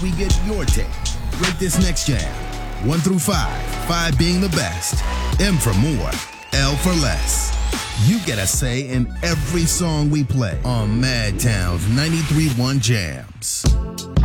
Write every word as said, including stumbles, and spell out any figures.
We get your take. Rate this next jam. One through five. Five being the best. M for more. L for less. You get a say in every song we play on Madtown's ninety-three point one Jams.